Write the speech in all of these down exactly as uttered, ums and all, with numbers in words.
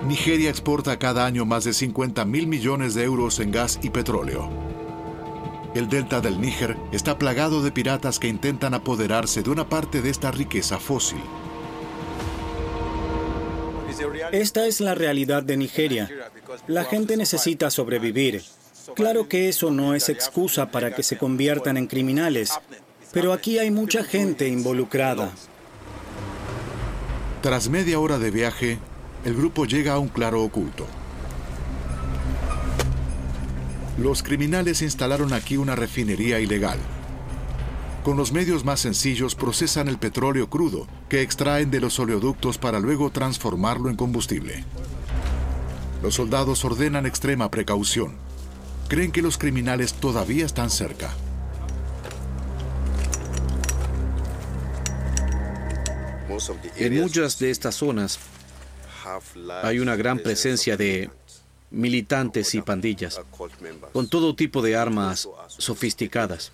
Nigeria exporta cada año más de cincuenta mil millones de euros en gas y petróleo. El delta del Níger está plagado de piratas que intentan apoderarse de una parte de esta riqueza fósil. Esta es la realidad de Nigeria. La gente necesita sobrevivir. Claro que eso no es excusa para que se conviertan en criminales, pero aquí hay mucha gente involucrada. Tras media hora de viaje, el grupo llega a un claro oculto. Los criminales instalaron aquí una refinería ilegal. Con los medios más sencillos procesan el petróleo crudo que extraen de los oleoductos para luego transformarlo en combustible. Los soldados ordenan extrema precaución. Creen que los criminales todavía están cerca. En muchas de estas zonas hay una gran presencia de militantes y pandillas, con todo tipo de armas sofisticadas.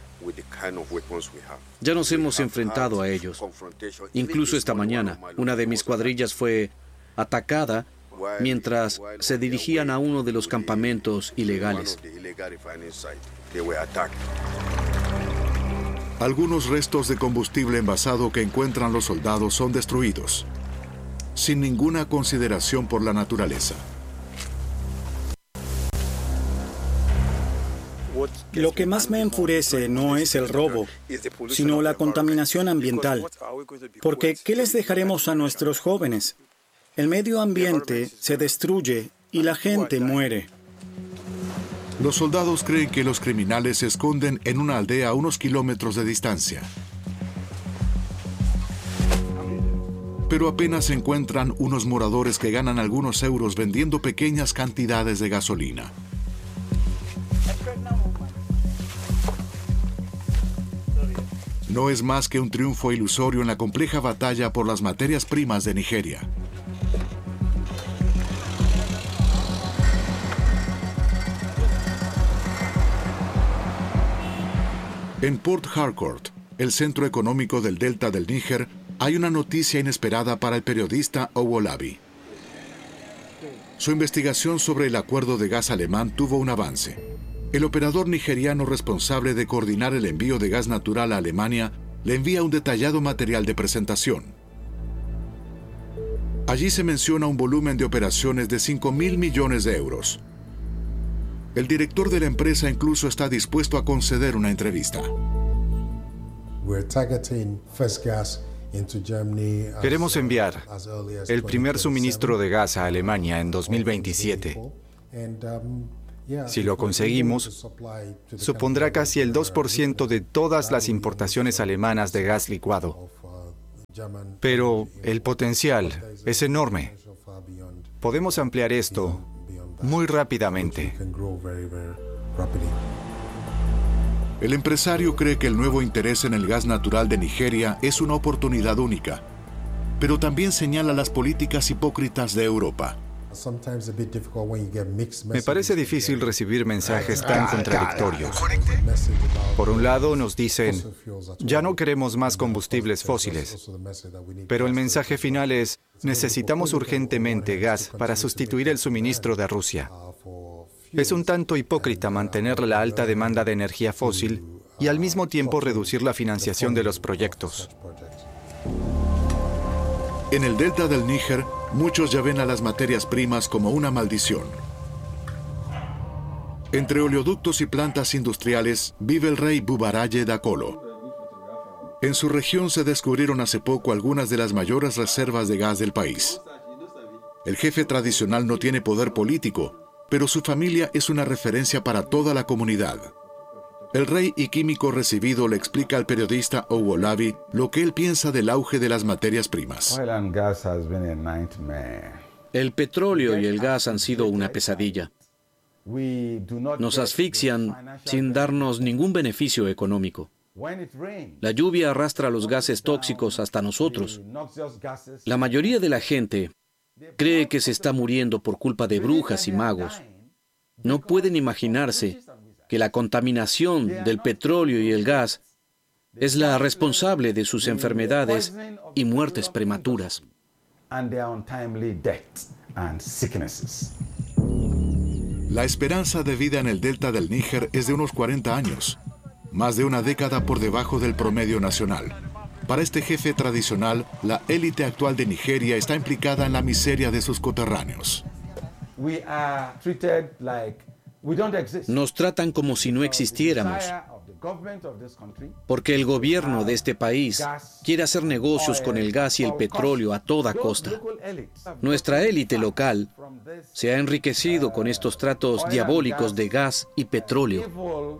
Ya nos hemos enfrentado a ellos. Incluso esta mañana, una de mis cuadrillas fue atacada mientras se dirigían a uno de los campamentos ilegales. Algunos restos de combustible envasado que encuentran los soldados son destruidos, sin ninguna consideración por la naturaleza. Lo que más me enfurece no es el robo, sino la contaminación ambiental. Porque, ¿qué les dejaremos a nuestros jóvenes? El medio ambiente se destruye y la gente muere. Los soldados creen que los criminales se esconden en una aldea a unos kilómetros de distancia. Pero apenas encuentran unos moradores que ganan algunos euros vendiendo pequeñas cantidades de gasolina. No es más que un triunfo ilusorio en la compleja batalla por las materias primas de Nigeria. En Port Harcourt, el centro económico del delta del Níger, hay una noticia inesperada para el periodista Owolabi. Su investigación sobre el acuerdo de gas alemán tuvo un avance. El operador nigeriano responsable de coordinar el envío de gas natural a Alemania le envía un detallado material de presentación. Allí se menciona un volumen de operaciones de cinco mil millones de euros. El director de la empresa incluso está dispuesto a conceder una entrevista. Queremos enviar el primer suministro de gas a Alemania en dos mil veintisiete. Si lo conseguimos, supondrá casi el dos por ciento de todas las importaciones alemanas de gas licuado. Pero el potencial es enorme. Podemos ampliar esto muy rápidamente. El empresario cree que el nuevo interés en el gas natural de Nigeria es una oportunidad única, pero también señala las políticas hipócritas de Europa. Me parece difícil recibir mensajes tan contradictorios. Por un lado nos dicen, ya no queremos más combustibles fósiles, pero el mensaje final es, necesitamos urgentemente gas para sustituir el suministro de Rusia. Es un tanto hipócrita mantener la alta demanda de energía fósil y al mismo tiempo reducir la financiación de los proyectos. En el delta del Níger, muchos ya ven a las materias primas como una maldición. Entre oleoductos y plantas industriales vive el rey Bubaraye Dakolo. En su región se descubrieron hace poco algunas de las mayores reservas de gas del país. El jefe tradicional no tiene poder político, pero su familia es una referencia para toda la comunidad. El rey y químico recibido le explica al periodista Owolabi lo que él piensa del auge de las materias primas. El petróleo y el gas han sido una pesadilla. Nos asfixian sin darnos ningún beneficio económico. La lluvia arrastra los gases tóxicos hasta nosotros. La mayoría de la gente cree que se está muriendo por culpa de brujas y magos. No pueden imaginarse que la contaminación del petróleo y el gas es la responsable de sus enfermedades y muertes prematuras. La esperanza de vida en el delta del Níger es de unos cuarenta años, más de una década por debajo del promedio nacional. Para este jefe tradicional, la élite actual de Nigeria está implicada en la miseria de sus coterráneos. Nos tratan como si no existiéramos, porque el gobierno de este país quiere hacer negocios con el gas y el petróleo a toda costa. Nuestra élite local se ha enriquecido con estos tratos diabólicos de gas y petróleo.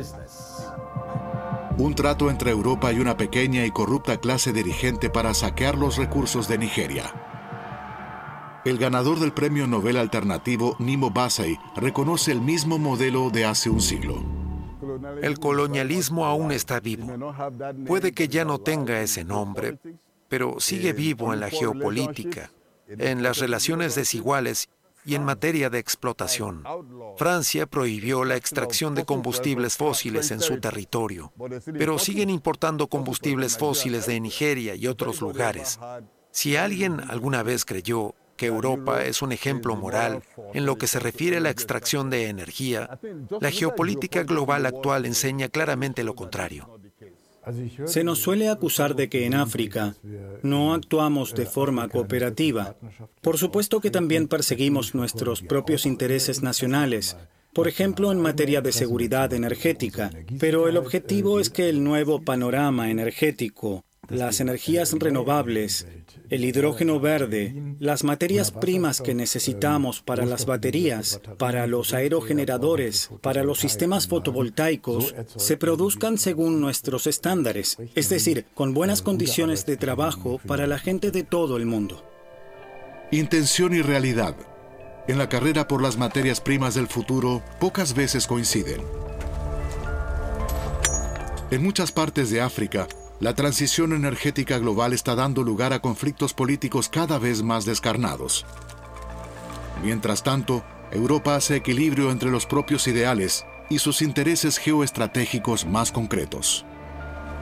Un trato entre Europa y una pequeña y corrupta clase dirigente para saquear los recursos de Nigeria. El ganador del premio Nobel alternativo, Nimo Bassey, reconoce el mismo modelo de hace un siglo. El colonialismo aún está vivo. Puede que ya no tenga ese nombre, pero sigue vivo en la geopolítica, en las relaciones desiguales y en materia de explotación. Francia prohibió la extracción de combustibles fósiles en su territorio, pero siguen importando combustibles fósiles de Nigeria y otros lugares. Si alguien alguna vez creyó que Europa es un ejemplo moral en lo que se refiere a la extracción de energía, la geopolítica global actual enseña claramente lo contrario. Se nos suele acusar de que en África no actuamos de forma cooperativa. Por supuesto que también perseguimos nuestros propios intereses nacionales, por ejemplo en materia de seguridad energética, pero el objetivo es que el nuevo panorama energético, las energías renovables, el hidrógeno verde, las materias primas que necesitamos para las baterías, para los aerogeneradores, para los sistemas fotovoltaicos, se produzcan según nuestros estándares, es decir, con buenas condiciones de trabajo para la gente de todo el mundo. Intención y realidad. En la carrera por las materias primas del futuro, pocas veces coinciden. En muchas partes de África, la transición energética global está dando lugar a conflictos políticos cada vez más descarnados. Mientras tanto, Europa hace equilibrio entre los propios ideales y sus intereses geoestratégicos más concretos.